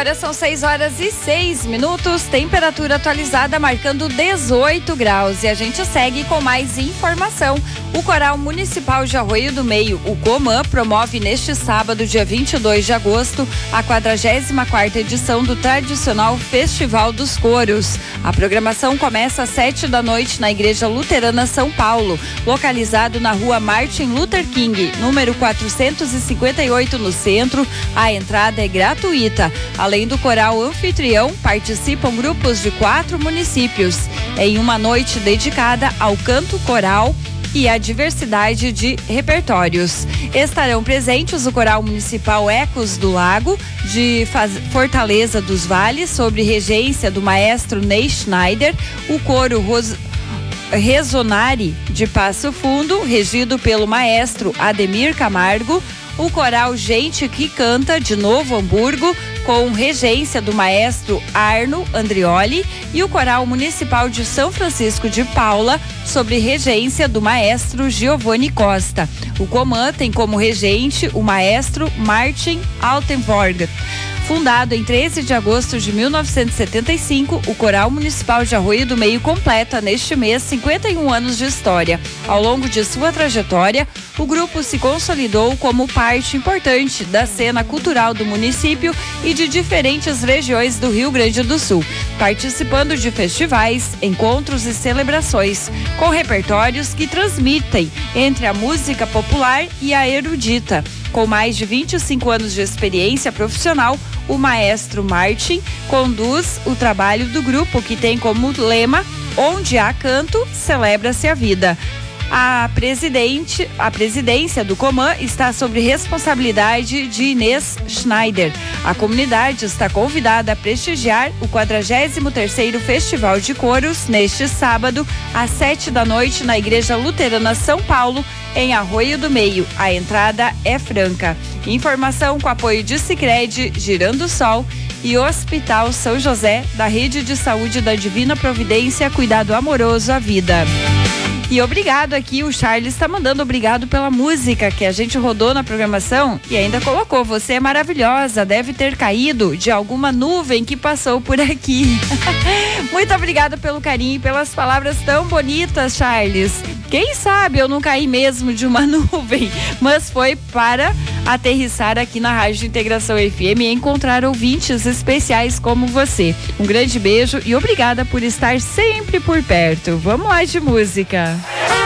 Agora são 6h06, temperatura atualizada marcando 18 graus. E a gente segue com mais informação. O Coral Municipal de Arroio do Meio, o Coman, promove neste sábado, dia 22 de agosto, a 44ª edição do tradicional Festival dos Coros. A programação começa às 7 da noite na Igreja Luterana São Paulo, localizado na rua Martin Luther King, número 458, no centro. A entrada é gratuita. Além do coral anfitrião, participam grupos de 4 municípios, em uma noite dedicada ao canto coral e à diversidade de repertórios. Estarão presentes o Coral Municipal Ecos do Lago, de Fortaleza dos Vales, sob regência do maestro Ney Schneider, o coro Resonare de Passo Fundo, regido pelo maestro Ademir Camargo, o coral Gente que Canta de Novo Hamburgo, com regência do maestro Arno Andrioli, e o Coral Municipal de São Francisco de Paula, sob regência do maestro Giovanni Costa. O Coman tem como regente o maestro Martin Altenborg. Fundado em 13 de agosto de 1975, o Coral Municipal de Arroio do Meio completa neste mês 51 anos de história. Ao longo de sua trajetória, o grupo se consolidou como parte importante da cena cultural do município e de diferentes regiões do Rio Grande do Sul, participando de festivais, encontros e celebrações, com repertórios que transmitem entre a música popular e a erudita. Com mais de 25 anos de experiência profissional, o maestro Martin conduz o trabalho do grupo, que tem como lema: onde há canto, celebra-se a vida. A presidência do Coman está sob responsabilidade de Inês Schneider. A comunidade está convidada a prestigiar o 43º Festival de Coros neste sábado, às 7 da noite, na Igreja Luterana São Paulo, em Arroio do Meio. A entrada é franca. Informação com apoio de Sicredi, Girando Sol e Hospital São José, da Rede de Saúde da Divina Providência, cuidado amoroso à vida. E obrigado aqui, o Charles está mandando obrigado pela música que a gente rodou na programação e ainda colocou: você é maravilhosa, deve ter caído de alguma nuvem que passou por aqui. Muito obrigada pelo carinho e pelas palavras tão bonitas, Charles. Quem sabe eu não caí mesmo de uma nuvem, mas foi para aterrissar aqui na Rádio Integração FM e encontrar ouvintes especiais como você. Um grande beijo e obrigada por estar sempre por perto. Vamos lá de música.